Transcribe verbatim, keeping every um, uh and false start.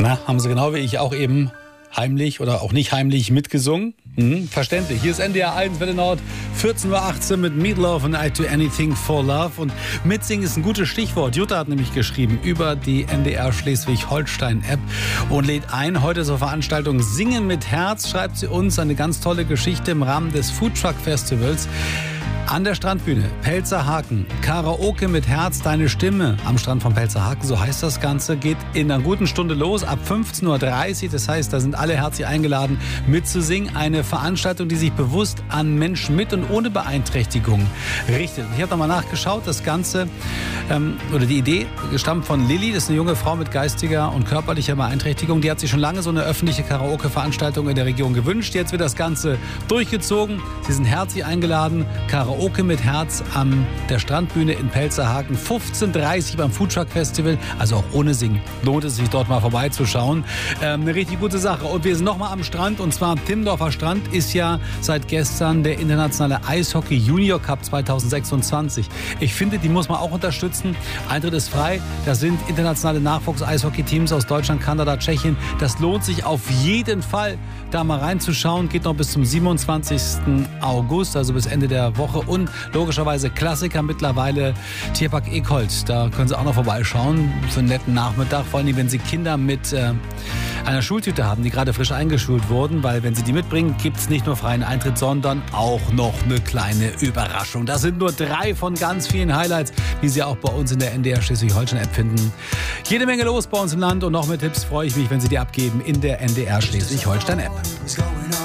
Na, haben sie genau wie ich auch eben heimlich oder auch nicht heimlich mitgesungen? Mhm, verständlich. Hier ist N D R eins Welle Nord, vierzehn Uhr achtzehn mit Meatloaf und I Do Anything for Love. Und mitsingen ist ein gutes Stichwort. Jutta hat nämlich geschrieben über die N D R Schleswig-Holstein-App und lädt ein. Heute zur Veranstaltung Singen mit Herz, schreibt sie uns eine ganz tolle Geschichte im Rahmen des Foodtruck Festivals. An der Strandbühne, Pelzerhaken, Karaoke mit Herz, deine Stimme am Strand von Pelzerhaken, so heißt das Ganze, geht in einer guten Stunde los, ab fünfzehn Uhr dreißig, das heißt, da sind alle herzlich eingeladen mitzusingen. Eine Veranstaltung, die sich bewusst an Menschen mit und ohne Beeinträchtigung richtet. Ich habe nochmal nachgeschaut, das Ganze, ähm, oder die Idee stammt von Lilly, das ist eine junge Frau mit geistiger und körperlicher Beeinträchtigung, die hat sich schon lange so eine öffentliche Karaoke-Veranstaltung in der Region gewünscht. Jetzt wird das Ganze durchgezogen, sie sind herzlich eingeladen, Karaoke Karaoke mit Herz an der Strandbühne in Pelzerhaken, fünfzehn Uhr dreißig beim Foodtruck Festival, also auch ohne Singen. Lohnt es sich dort mal vorbeizuschauen. Ähm, eine richtig gute Sache. Und wir sind nochmal am Strand, und zwar am Timmendorfer Strand ist ja seit gestern der internationale Eishockey Junior Cup zweitausendsechsundzwanzig. Ich finde, die muss man auch unterstützen. Eintritt ist frei. Da sind internationale Nachwuchs-Eishockey-Teams aus Deutschland, Kanada, Tschechien. Das lohnt sich auf jeden Fall, da mal reinzuschauen. Geht noch bis zum siebenundzwanzigsten August, also bis Ende der Woche. Und logischerweise Klassiker mittlerweile Tierpark Ekold. Da können Sie auch noch vorbeischauen für einen netten Nachmittag. Vor allem, wenn Sie Kinder mit äh, einer Schultüte haben, die gerade frisch eingeschult wurden. Weil wenn Sie die mitbringen, gibt es nicht nur freien Eintritt, sondern auch noch eine kleine Überraschung. Das sind nur drei von ganz vielen Highlights, die Sie auch bei uns in der N D R Schleswig-Holstein-App finden. Jede Menge los bei uns im Land, und noch mit Tipps freue ich mich, wenn Sie die abgeben in der N D R Schleswig-Holstein-App.